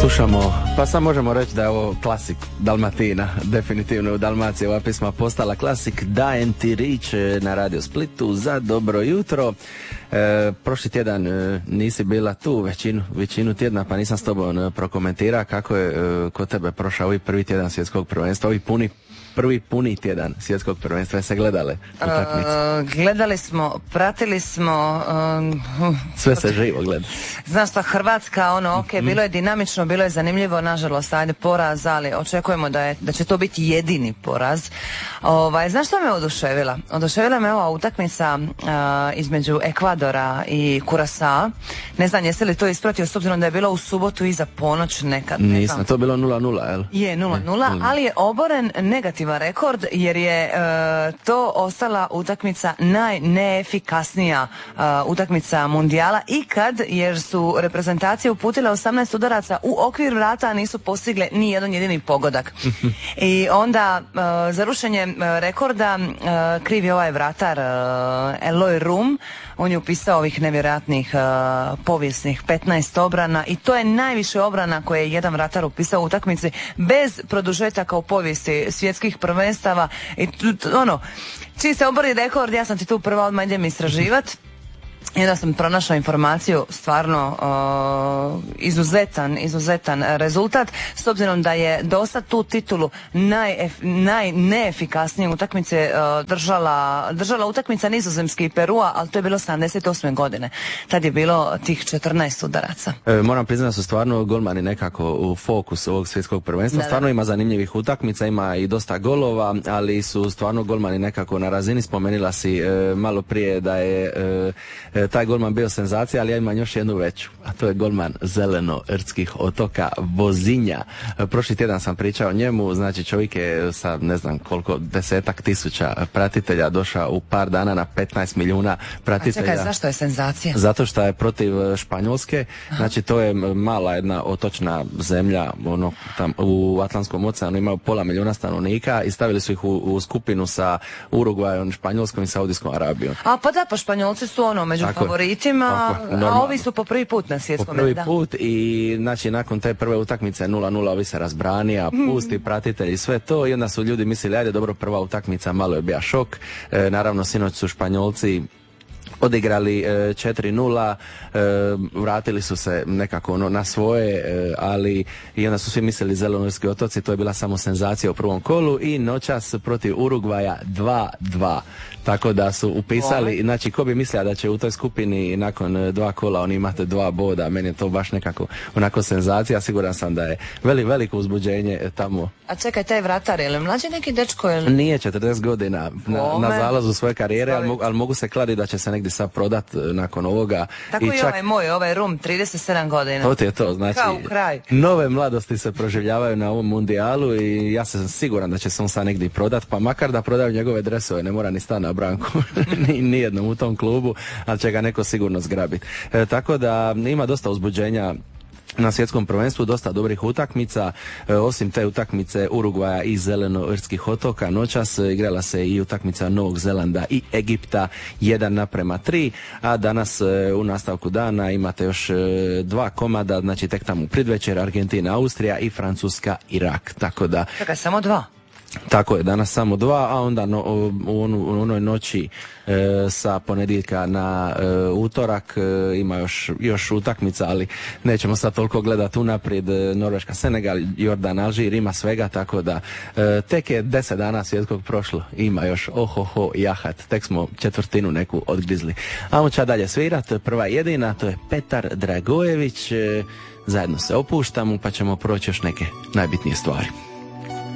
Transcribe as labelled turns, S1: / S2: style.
S1: Slušamo, pa sad možemo reći da je ovo klasik Dalmatina, definitivno u Dalmaciji ova pisma postala klasik. Dajem ti rič na Radio Splitu za dobro jutro. Prošli tjedan nisi bila tu većinu tjedna, pa nisam s tobom prokomentirao kako je kod tebe prošao ovaj prvi tjedan svjetskog prvenstva, prvi puni tjedan svjetskog prvenstva. Se gledale utakmice?
S2: Gledali smo, pratili smo.
S1: Sve se živo gleda.
S2: Znaš šta, Hrvatska, bilo je dinamično, bilo je zanimljivo, nažalost, ajde poraz, ali očekujemo da će to biti jedini poraz. Znaš što me oduševila? Oduševila me ova utakmica između Ekvadora i Kurasa. Ne znam, jesi li to ispratio, s obzirom da je bilo u subotu iza ponoć nekad?
S1: Nisam, to je bilo 0-0, jel?
S2: Je, 0-0, ali je oboren negativan rekord, jer je to ostala utakmica najneefikasnija utakmica mundijala ikad, jer su reprezentacije uputile 18 udaraca u okvir vrata, a nisu postigle ni jedan jedini pogodak. I onda za rušenje rekorda kriv je ovaj vratar Eloy Room. On je upisao ovih nevjerojatnih povijesnih 15 obrana i to je najviše obrana koje je jedan vratar upisao u utakmici bez produžetaka u povijesti svjetskih prvenstava. I čiji se obori rekord, ja sam ti tu prva, odmah idem istraživati. I onda sam pronašla informaciju, stvarno izuzetan rezultat, s obzirom da je dosta tu titulu najneefikasnije utakmice držala utakmica Nizozemske i Perua, ali to je bilo 78. godine. Tad je bilo tih 14 udaraca.
S1: Moram priznati da su stvarno golmani nekako u fokus ovog svjetskog prvenstva. Stvarno ima zanimljivih utakmica, ima i dosta golova, ali su stvarno golmani nekako na razini. Spomenila si malo prije da je taj golman bio senzacija, ali ja imam još jednu veću, a to je golman Zeleno-Rtskih otoka Vozinja. Prošli tjedan sam pričao o njemu, znači čovjek je sa ne znam koliko 10.000 pratitelja došao u par dana na 15 milijuna pratitelja.
S2: A čekaj, zašto je senzacija?
S1: Zato što je protiv Španjolske, znači to je mala jedna otočna zemlja, tam u Atlantskom oceanu, imaju 500 milijuna stanovnika i stavili su ih u skupinu sa Urugvajom, Španjolskom i Saudijskom Arabijom.
S2: Pa Španjolci su među favoritima, a ovi su po prvi put na svjetskom.
S1: Po prvi put i znači nakon te prve utakmice 0-0 ovi se razbranija, pusti pratitelji i sve to i onda su ljudi mislili, ajde dobro, prva utakmica, malo je bio šok. Naravno sinoć su Španjolci odigrali 4-0, vratili su se nekako na svoje, ali i onda su svi mislili Zeleno-Rtski otoci, to je bila samo senzacija u prvom kolu i noćas protiv Urugvaja 2-2. Tako da su upisali, znači ko bi mislio da će u toj skupini nakon 2 kola oni imate 2 boda, meni je to baš nekako onako senzacija, siguran sam da je veliko uzbuđenje tamo.
S2: A čekaj, taj vratar, je li mlađi neki dečko?
S1: Nije, 40 godina na zalazu svoje karijere, ali mogu se kladiti da će se negdje sad prodat nakon ovoga.
S2: Tako i ovaj Rum, 37 godina.
S1: To ti je to, znači nove mladosti se proživljavaju na ovom mundijalu i ja sam siguran da će se on sad negdje prodat, pa makar da prodaju njegove dresove, ne mora ni stan na branku nijednom u tom klubu, ali će ga neko sigurno zgrabiti. Tako da ima dosta uzbuđenja na svjetskom prvenstvu, dosta dobrih utakmica. Osim te utakmice Urugvaja i Zeleno-Rtskih otoka, noćas igrala se i utakmica Novog Zelanda i Egipta 1:3, a danas u nastavku dana imate još 2 komada, znači tek tamo predvečer Argentina, Austrija i Francuska, Irak. Tako da...
S2: Čekaj, samo 2?
S1: Tako je, danas samo 2, a onda u onoj noći sa ponedjeljka na utorak ima još utakmica, ali nećemo sad toliko gledati unaprijed. Norveška, Senegal, Jordan, Alžir, ima svega, tako da tek je 10 dana svjetskog prošlo, ima još jahat, tek smo četvrtinu neku odgrizli. A on će dalje svirat, prva jedina, to je Petar Dragojević, zajedno se opuštamo pa ćemo proći još neke najbitnije stvari.